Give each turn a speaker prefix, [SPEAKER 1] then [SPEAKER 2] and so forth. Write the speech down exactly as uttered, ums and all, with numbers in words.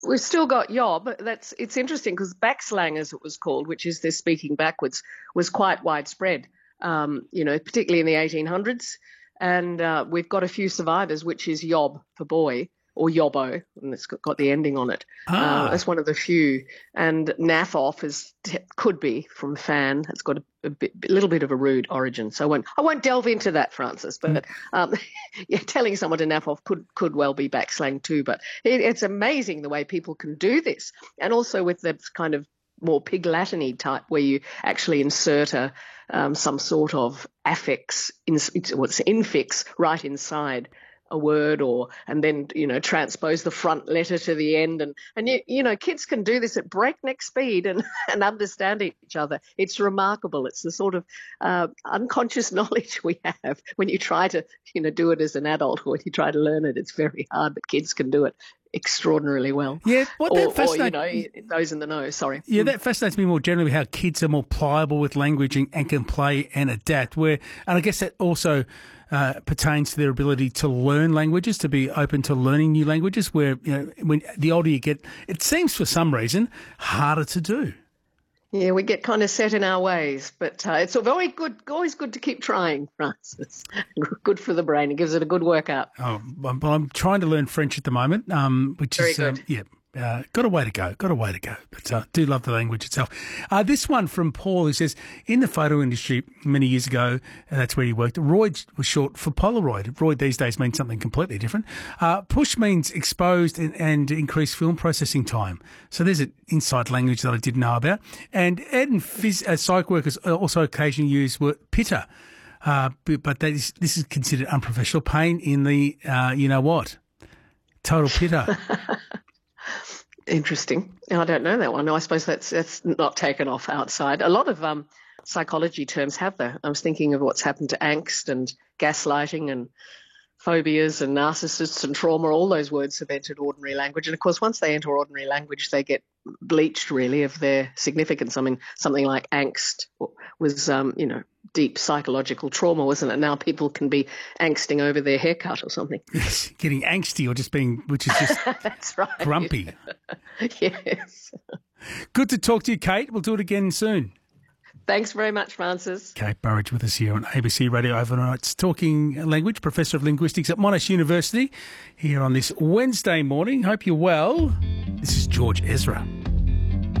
[SPEAKER 1] We've still got yob. That's it's interesting because backslang, as it was called, which is this speaking backwards, was quite widespread. Um, you know, particularly in the eighteen hundreds, and uh, we've got a few survivors, which is yob for boy or yobbo, and it's got, got the ending on it.
[SPEAKER 2] Ah.
[SPEAKER 1] Uh, that's one of the few. And naff off is could be from fan. It's got a, a, bit, a little bit of a rude origin, so I won't I won't delve into that, Francis. But um, yeah, telling someone to naff off could could well be backslang too. But it, it's amazing the way people can do this, and also with the kind of more Pig Latin-y type, where you actually insert a um, some sort of affix, in, what's infix, right inside a word, or and then you know transpose the front letter to the end, and and you, you know kids can do this at breakneck speed and and understand each other. It's remarkable. It's the sort of uh, unconscious knowledge we have when you try to you know do it as an adult, or when you try to learn it. It's very hard, but kids can do it extraordinarily well.
[SPEAKER 2] Yeah, what that
[SPEAKER 1] or,
[SPEAKER 2] fascinates,
[SPEAKER 1] or, you know, those in the know, sorry.
[SPEAKER 2] Yeah, that fascinates me more generally, how kids are more pliable with language and, and can play and adapt. Where, and I guess that also uh, pertains to their ability to learn languages, to be open to learning new languages. Where you know, when the older you get, it seems for some reason harder to do.
[SPEAKER 1] Yeah, we get kind of set in our ways, but uh, it's very good, always good to keep trying, Francis. Good for the brain. It gives it a good workout.
[SPEAKER 2] Oh, well, I'm trying to learn French at the moment, um, which
[SPEAKER 1] very
[SPEAKER 2] is,
[SPEAKER 1] good.
[SPEAKER 2] Um, yeah, uh, got a way to go, got a way to go. But I uh, do love the language itself. Uh, this one from Paul, who says, in the photo industry many years ago, uh, that's where he worked, Roid was short for Polaroid. Roid these days means something completely different. Uh, push means exposed and, and increased film processing time. So there's an inside language that I didn't know about. And ed and phys, uh, psych workers also occasionally use word pitter, uh, but, but that is, this is considered unprofessional. Pain in the, uh, you know what, total pitter.
[SPEAKER 1] Interesting. I don't know that one. I suppose that's that's not taken off outside. A lot of um, psychology terms have that. I was thinking of what's happened to angst and gaslighting and phobias and narcissists and trauma. All those words have entered ordinary language. And, of course, once they enter ordinary language, they get bleached, really, of their significance. I mean, something like angst was, um, you know, deep psychological trauma, wasn't it? Now people can be angsting over their haircut or something.
[SPEAKER 2] Yes, getting angsty or just being, which is just
[SPEAKER 1] That's right.
[SPEAKER 2] grumpy.
[SPEAKER 1] Yes.
[SPEAKER 2] Good to talk to you, Kate. We'll do it again soon.
[SPEAKER 1] Thanks very much, Francis.
[SPEAKER 2] Kate Burridge with us here on A B C Radio Overnights, talking language, Professor of Linguistics at Monash University, here on this Wednesday morning. Hope you're well. This is George Ezra.